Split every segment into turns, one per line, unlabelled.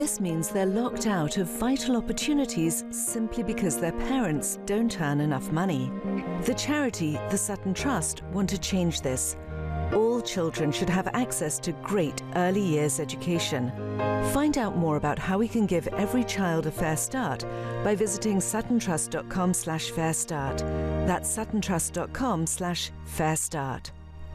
This means they're locked out of vital opportunities simply because their parents don't earn enough money. The charity, the Sutton Trust, want to change this. All children should have access to great early years education. Find out more about how we can give every child a fair start by visiting suttontrust.com/fair start. That's suttontrust.com/fair start.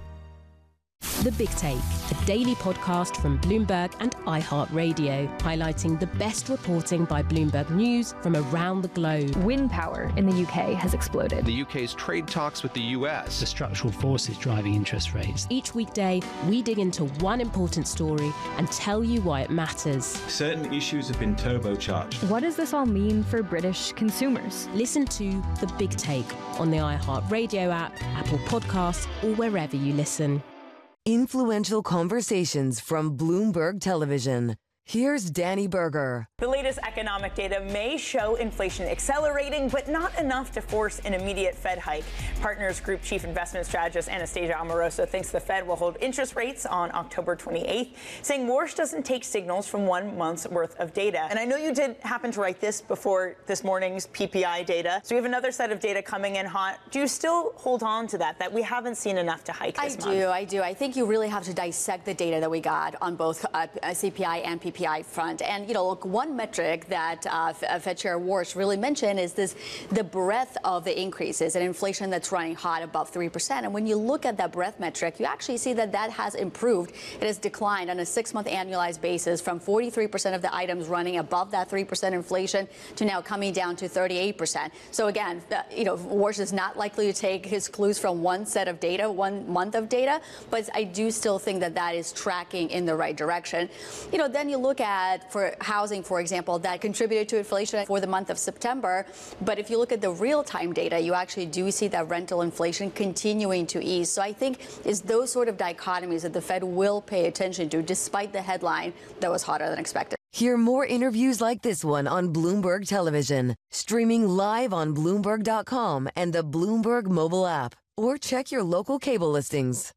The Big Take, a daily podcast from Bloomberg and iHeartRadio, highlighting the best reporting by Bloomberg News from around the globe.
Wind power in the UK has exploded.
The UK's trade talks with the US.
The structural forces driving interest rates.
Each weekday, we dig into one important story and tell you why it matters.
Certain issues have been turbocharged.
What does this all mean for British consumers?
Listen to The Big Take on the iHeartRadio app, Apple Podcasts, or wherever you listen.
Influential conversations from Bloomberg Television. Here's Danny Berger.
The latest economic data may show inflation accelerating, but not enough to force an immediate Fed hike. Partners Group Chief Investment Strategist Anastasia Amoroso thinks the Fed will hold interest rates on October 28th, saying Warsh doesn't take signals from 1 month's worth of data. And I know you did happen to write this before this morning's PPI data. So we have another set of data coming in hot. Do you still hold on to that we haven't seen enough to hike this month?
I do. I think you really have to dissect the data that we got on both CPI and PPI front. And, look, one metric that Fed Chair Warsh really mentioned is the breadth of the increases and inflation that's running hot above 3%. And when you look at that breadth metric, you actually see that has improved. It has declined on a 6-month annualized basis from 43% of the items running above that 3% inflation to now coming down to 38%. So again, Warsh is not likely to take his clues from one set of data, 1 month of data, but I do still think that is tracking in the right direction. Then you look at for housing, for example, that contributed to inflation for the month of September. But if you look at the real-time data, you actually do see that rental inflation continuing to ease. So I think it's those sort of dichotomies that the Fed will pay attention to, despite the headline that was hotter than expected.
Hear more interviews like this one on Bloomberg Television, streaming live on Bloomberg.com and the Bloomberg mobile app, or check your local cable listings.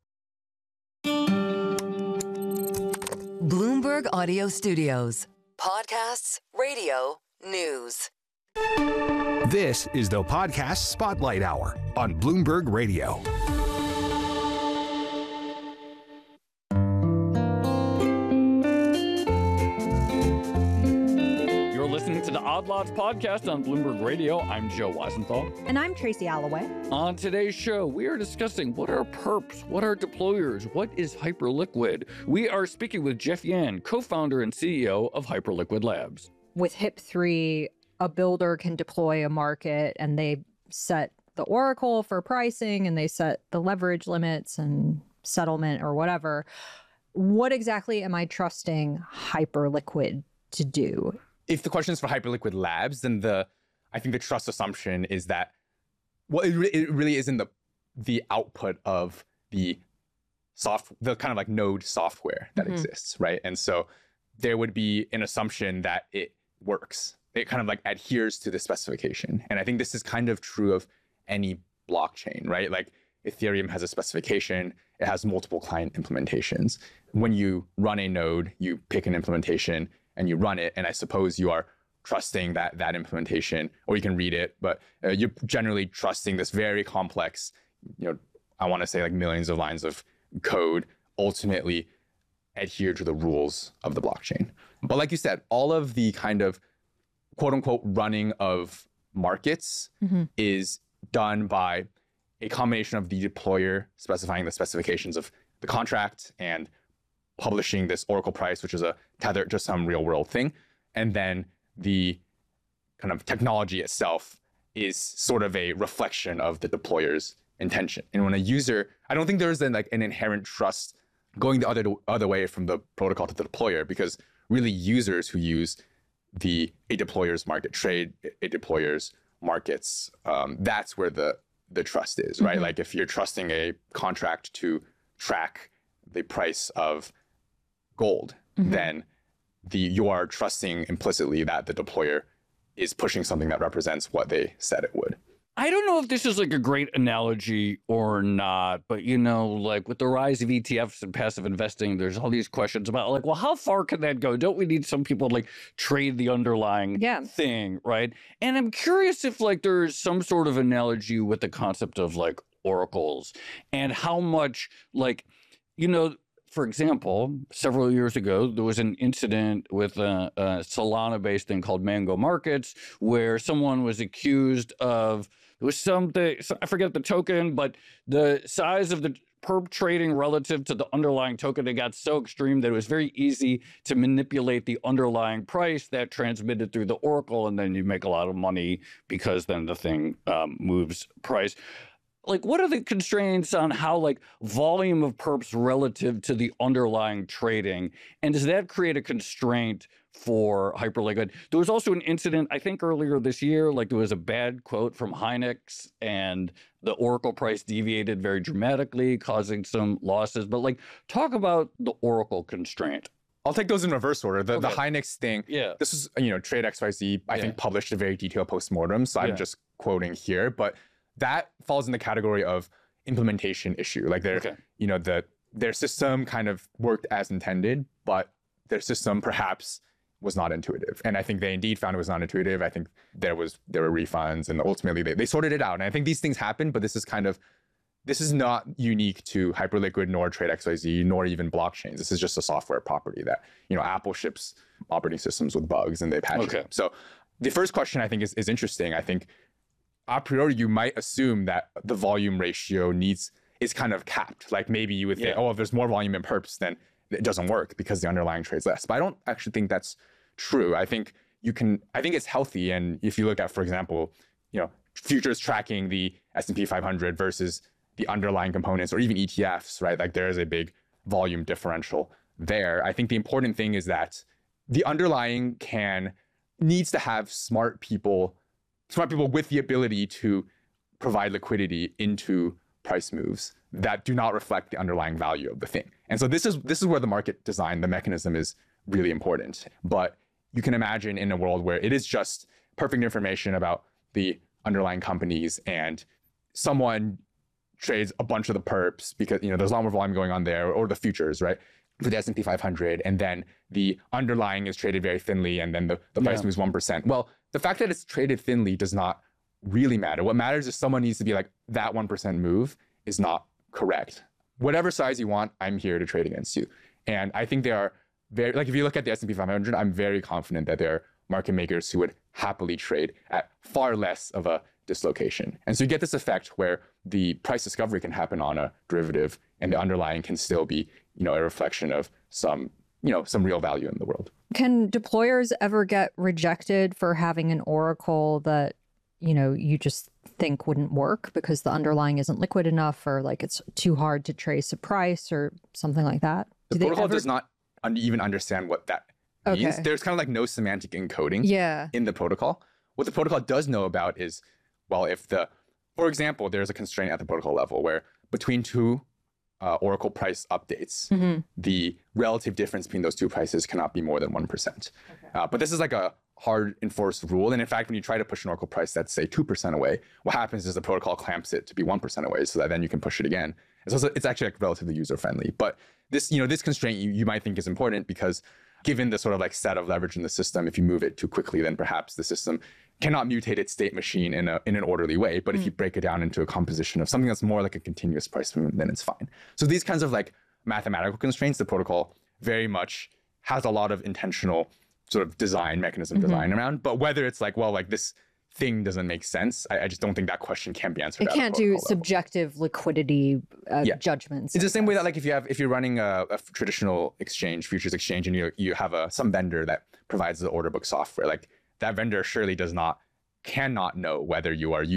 Bloomberg Audio Studios. Podcasts, radio, news.
This is the Podcast Spotlight Hour on Bloomberg Radio.
Listening to the Odd Lots podcast on Bloomberg Radio. I'm Joe Weisenthal.
And I'm Tracy Alloway.
On today's show, we are discussing what are perps, what are deployers, what is Hyperliquid. We are speaking with Jeff Yan, co-founder and CEO of Hyperliquid Labs.
With HIP-3, a builder can deploy a market and they set the oracle for pricing and they set the leverage limits and settlement or whatever. What exactly am I trusting Hyperliquid to do?
If the question is for Hyperliquid Labs, then I think the trust assumption is that, it really isn't the output of the kind of like node software that exists, right? And so there would be an assumption that it works. It kind of like adheres to the specification. And I think this is kind of true of any blockchain, right? Like Ethereum has a specification, it has multiple client implementations. When you run a node, you pick an implementation and you run it, and I suppose you are trusting that implementation, or you can read it, but you're generally trusting this very complex, I want to say like millions of lines of code ultimately adhere to the rules of the blockchain. But like you said, all of the kind of quote unquote running of markets is done by a combination of the deployer specifying the specifications of the contract and publishing this oracle price, which is a tether to some real world thing. And then the kind of technology itself is sort of a reflection of the deployer's intention. And when a user, I don't think there's an inherent trust going the other way from the protocol to the deployer, because really users who use a deployer's market trade, a deployer's markets, that's where the trust is, right? Like if you're trusting a contract to track the price of gold, then you are trusting implicitly that the deployer is pushing something that represents what they said it would.
I don't know if this is like a great analogy or not, but like with the rise of ETFs and passive investing, there's all these questions about like, well, how far can that go? Don't we need some people to like trade the underlying thing, right? And I'm curious if like there's some sort of analogy with the concept of like oracles and how much like, for example, several years ago, there was an incident with a Solana-based thing called Mango Markets, where someone was accused of, it was something, I forget the token, but the size of the perp trading relative to the underlying token, it got so extreme that it was very easy to manipulate the underlying price that transmitted through the oracle, and then you make a lot of money because then the thing moves price. Like, what are the constraints on how, like, volume of perps relative to the underlying trading? And does that create a constraint for Hyperliquid? There was also an incident, I think earlier this year, like there was a bad quote from Hynix and the Oracle price deviated very dramatically, causing some losses. But like, talk about the Oracle constraint.
I'll take those in reverse order. The Hynix thing, this is, Trade XYZ, I think, published a very detailed postmortem. So I'm just quoting here. But that falls in the category of implementation issue. Like their system kind of worked as intended, but their system perhaps was not intuitive. And I think they indeed found it was not intuitive. I think there were refunds, and ultimately they sorted it out. And I think these things happen, but this is not unique to Hyperliquid nor Trade XYZ nor even blockchains. This is just a software property that, Apple ships operating systems with bugs and they patch it. So the first question I think is interesting. I think a priori, you might assume that the volume ratio is kind of capped. Like maybe you would think, if there's more volume in perps, then it doesn't work because the underlying trades less. But I don't actually think that's true. I think it's healthy. And if you look at, for example, futures tracking the S&P 500 versus the underlying components or even ETFs, right? Like there is a big volume differential there. I think the important thing is that the underlying needs to have smart people with the ability to provide liquidity into price moves that do not reflect the underlying value of the thing. And so this is where the market design, the mechanism is really important. But you can imagine in a world where it is just perfect information about the underlying companies and someone trades a bunch of the perps because there's a lot more volume going on there, or the futures, right? For the S&P 500, and then the underlying is traded very thinly, and then the price moves 1%. Well, the fact that it's traded thinly does not really matter. What matters is someone needs to be like, that 1% move is not correct. Whatever size you want, I'm here to trade against you. And I think there are if you look at the S&P 500, I'm very confident that there are market makers who would happily trade at far less of a dislocation. And so you get this effect where the price discovery can happen on a derivative and the underlying can still be, a reflection of some real value in the world.
Can deployers ever get rejected for having an oracle that, you just think wouldn't work because the underlying isn't liquid enough, or like it's too hard to trace a price or something like that?
The protocol does not even understand what that means. There's kind of like no semantic encoding in the protocol. What the protocol does know about is, well, for example, there's a constraint at the protocol level where between two Oracle price updates, the relative difference between those two prices cannot be more than 1%. But this is like a hard enforced rule. And in fact, when you try to push an Oracle price that's, say, 2% away, what happens is the protocol clamps it to be 1% away so that then you can push it again. It's actually like relatively user-friendly. But this constraint you might think is important because given the sort of like set of leverage in the system, if you move it too quickly, then perhaps the system cannot mutate its state machine in an orderly way. But if you break it down into a composition of something that's more like a continuous price movement, then it's fine. So these kinds of like mathematical constraints, the protocol very much has a lot of intentional sort of design around. But whether it's like, well, like this thing doesn't make sense, I just don't think that question can be answered.
It can't do subjective liquidity judgments.
It's the same way that like if you're running a traditional exchange, futures exchange, and you have some vendor that provides the order book software, like that vendor surely cannot know whether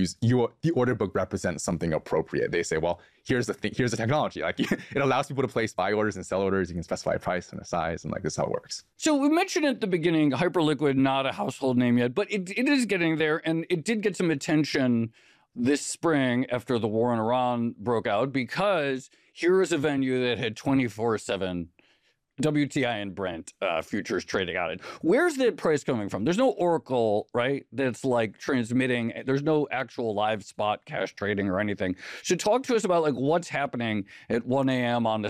the order book represents something appropriate. They say, well, here's the technology. Like it allows people to place buy orders and sell orders. You can specify a price and a size, and like this is how it works.
So we mentioned at the beginning, Hyperliquid, not a household name yet, but it is getting there, and it did get some attention this spring after the war in Iran broke out, because here is a venue that had 24/7 WTI and Brent futures trading out. Where's the price coming from? There's no Oracle, right? That's like transmitting. There's no actual live spot cash trading or anything. So talk to us about like what's happening at 1 a.m. on the